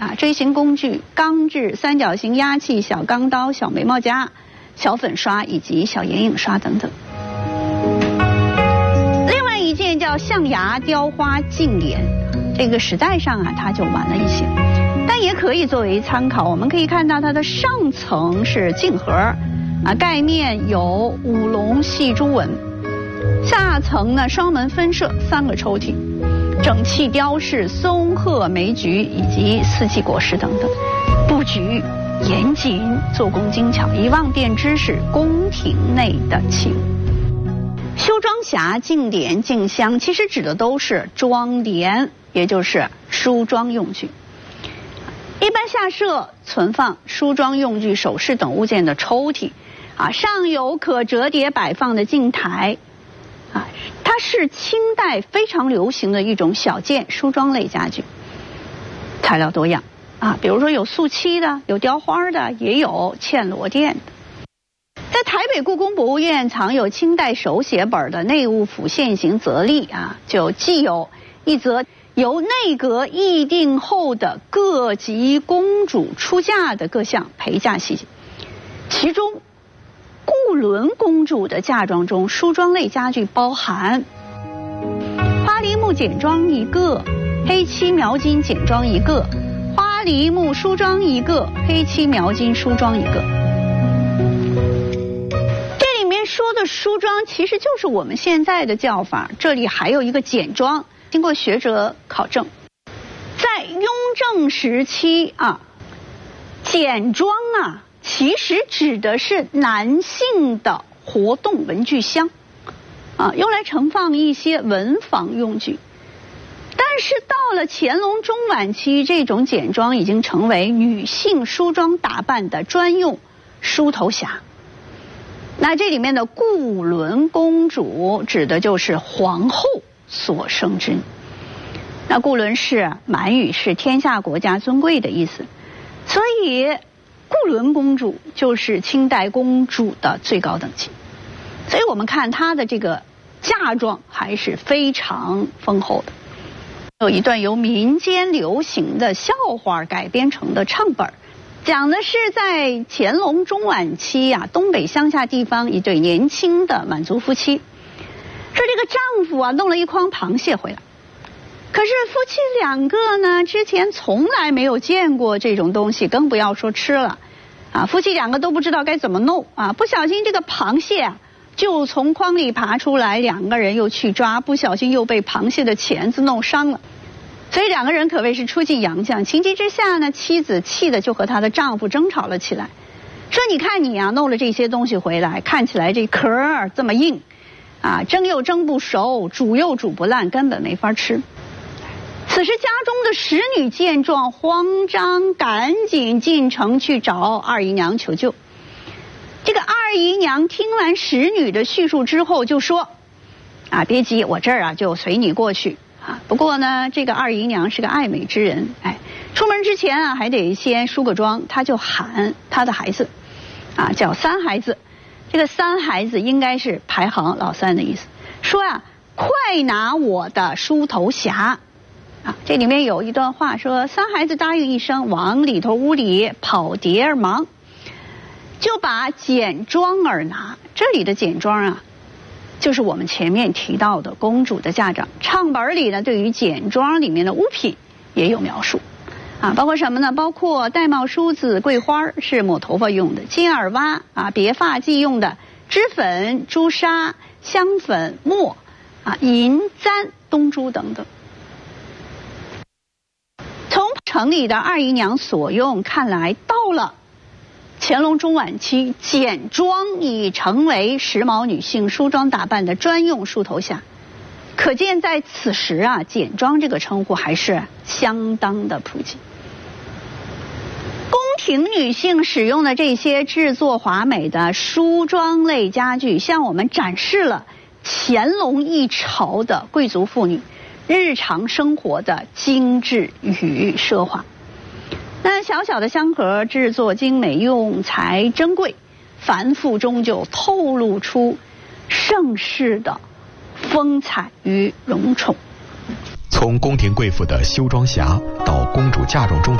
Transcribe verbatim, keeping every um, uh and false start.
啊，锥形工具、钢制、三角形压器、小钢刀、小眉毛夹、小粉刷以及小眼影刷等等。另外一件叫象牙雕花镜帘，这个时代上啊它就晚了一些，但也可以作为参考。我们可以看到它的上层是镜盒，啊，盖面有五龙戏珠纹，下层呢双门分设三个抽屉，整器雕饰松鹤梅菊以及四季果实等等，布局严谨，做工精巧，一望便知是宫廷内的器物。修妆匣、镜帘、镜箱其实指的都是妆帘，也就是梳妆用具。一般下设存放梳妆用具、首饰等物件的抽屉，啊，上有可折叠摆放的镜台，啊，它是清代非常流行的一种小件梳妆类家具，材料多样啊，比如说有素漆的，有雕花的，也有嵌螺钿的。在台北故宫博物院藏有清代手写本的内务府现行则例啊，就既有一则由内阁议定后的各级公主出嫁的各项陪嫁细节，其中固伦公主的嫁妆中梳妆类家具包含花梨木简妆一个，黑漆描金简妆一个，花梨木梳妆一个，黑漆描金梳妆一个。这里面说的梳妆其实就是我们现在的叫法，这里还有一个简妆。经过学者考证，在雍正时期啊，简妆啊其实指的是男性的活动文具箱，啊，用来盛放一些文房用具。但是到了乾隆中晚期，这种简妆已经成为女性梳妆打扮的专用梳头匣。那这里面的固伦公主指的就是皇后所生之女。那固伦氏满语是天下国家尊贵的意思，所以固伦公主就是清代公主的最高等级。所以我们看她的这个嫁妆还是非常丰厚的。有一段由民间流行的笑话改编成的唱本，讲的是在乾隆中晚期啊，东北乡下地方一对年轻的满族夫妻，说这个丈夫啊弄了一筐螃蟹回来，可是夫妻两个呢之前从来没有见过这种东西，更不要说吃了啊，夫妻两个都不知道该怎么弄啊，不小心这个螃蟹啊就从筐里爬出来，两个人又去抓，不小心又被螃蟹的钳子弄伤了。所以两个人可谓是出尽洋相，情急之下呢，妻子气的就和她的丈夫争吵了起来，说你看你啊弄了这些东西回来，看起来这壳儿这么硬啊，蒸又蒸不熟，煮又煮不烂，根本没法吃。此时家中的使女见状慌张，赶紧进城去找二姨娘求救。这个二姨娘听完使女的叙述之后就说啊，别急，我这儿啊就随你过去啊。不过呢，这个二姨娘是个爱美之人，哎，出门之前啊还得先梳个妆，她就喊她的孩子啊叫三孩子，这个三孩子应该是排行老三的意思，说啊快拿我的梳头匣啊。这里面有一段话说，三孩子答应一声，往里头屋里跑碟儿忙，就把简妆儿拿。这里的简妆啊就是我们前面提到的公主的嫁妆。唱本里呢对于简妆里面的物品也有描述啊，包括什么呢？包括玳瑁梳子、桂花是抹头发用的，金耳挖啊别发髻用的，脂粉、朱砂、香粉、墨啊、银簪、东珠等等。从城里的二姨娘所用看来，到了乾隆中晚期，简妆已成为时髦女性梳妆打扮的专用梳头匣。可见在此时啊，简妆这个称呼还是相当的普及。宫廷女性使用的这些制作华美的梳妆类家具，向我们展示了乾隆一朝的贵族妇女日常生活的精致与奢华。那小小的香盒制作精美，用材珍贵，繁复中就透露出盛世的风采与荣宠。 从宫廷贵妇的修妆匣到公主嫁妆中的